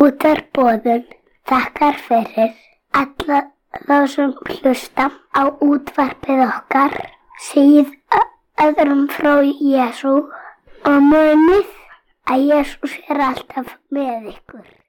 Útvarpsboðun þakkar fyrir alla þá sem hlusta á útvarpið okkar, segið öðrum frá Jesú og munið að Jesús alltaf með ykkur.